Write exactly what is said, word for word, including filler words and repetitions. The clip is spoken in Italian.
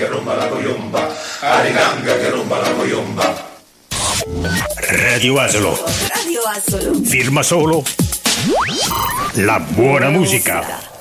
che rumba la coyumba, ariganga che rumba la coyumba. Radio Asolo. Radio Asolo. Firma solo la buona musica.